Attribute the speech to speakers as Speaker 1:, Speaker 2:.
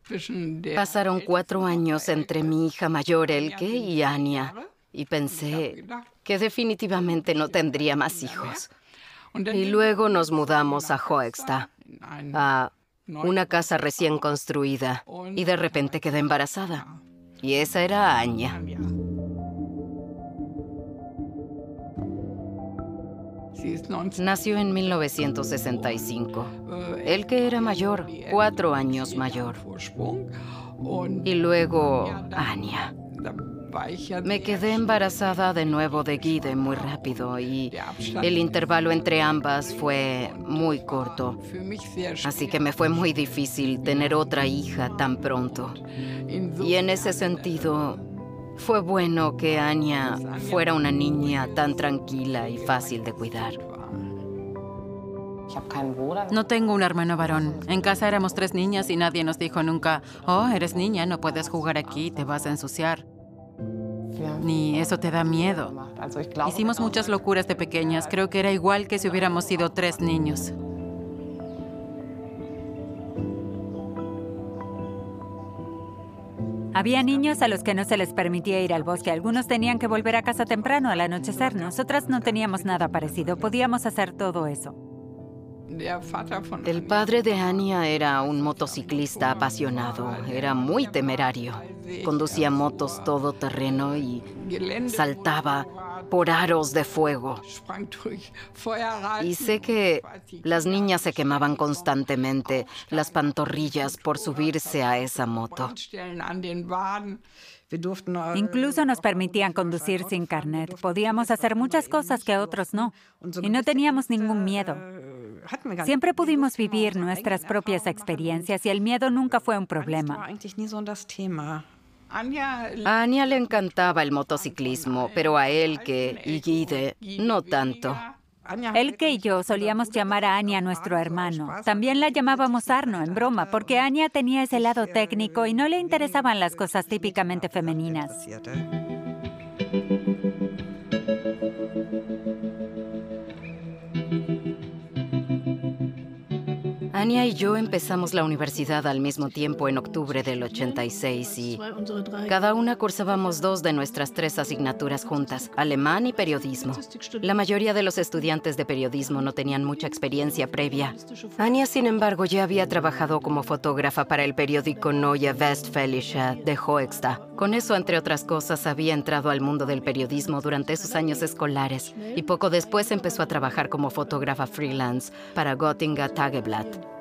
Speaker 1: Pasaron 4 años entre mi hija mayor, Elke, y Anya, y pensé que definitivamente no tendría más hijos. Y luego nos mudamos a Hoeksta, a una casa recién construida, y de repente quedé embarazada. Y esa era Anya. Nació en 1965. Elke era mayor, 4 años mayor. Y luego Anya. Me quedé embarazada de nuevo de Guide muy rápido y el intervalo entre ambas fue muy corto. Así que me fue muy difícil tener otra hija tan pronto. Y en ese sentido, fue bueno que Anya fuera una niña tan tranquila y fácil de cuidar.
Speaker 2: No tengo un hermano varón. En casa éramos 3 niñas y nadie nos dijo nunca, oh, eres niña, no puedes jugar aquí, te vas a ensuciar. Ni eso te da miedo. Hicimos muchas locuras de pequeñas. Creo que era igual que si hubiéramos sido 3 niños.
Speaker 3: Había niños a los que no se les permitía ir al bosque. Algunos tenían que volver a casa temprano al anochecer. Nosotras no teníamos nada parecido. Podíamos hacer todo eso.
Speaker 1: El padre de Anya era un motociclista apasionado. Era muy temerario. Conducía motos todoterreno y saltaba por aros de fuego. Y sé que las niñas se quemaban constantemente las pantorrillas por subirse a esa moto.
Speaker 3: Incluso nos permitían conducir sin carnet. Podíamos hacer muchas cosas que otros no. Y no teníamos ningún miedo. Siempre pudimos vivir nuestras propias experiencias y el miedo nunca fue un problema.
Speaker 1: A Anya le encantaba el motociclismo, pero a Elke y Guide no tanto.
Speaker 3: Elke y yo solíamos llamar a Anya nuestro hermano. También la llamábamos Arno en broma, porque Anya tenía ese lado técnico y no le interesaban las cosas típicamente femeninas.
Speaker 1: Anya y yo empezamos la universidad al mismo tiempo en octubre del 86 y cada una cursábamos 2 de nuestras 3 asignaturas juntas, alemán y periodismo. La mayoría de los estudiantes de periodismo no tenían mucha experiencia previa. Anya, sin embargo, ya había trabajado como fotógrafa para el periódico Neue Westfälische de Hoeksta. Con eso, entre otras cosas, había entrado al mundo del periodismo durante sus años escolares y poco después empezó a trabajar como fotógrafa freelance para Göttinger Tageblatt.